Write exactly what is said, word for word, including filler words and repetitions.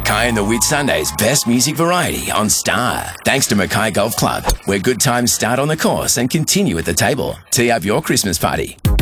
Mackay and the Whitsunday's best music variety on Star. Thanks to Mackay Golf Club, where good times start on the course and continue at the table. Tee up your Christmas party.